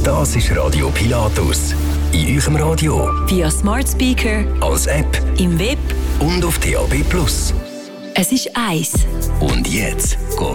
Das ist Radio Pilatus. In eurem Radio, via Smart Speaker, als App, im Web und auf DAB+. Es ist 1. Und jetzt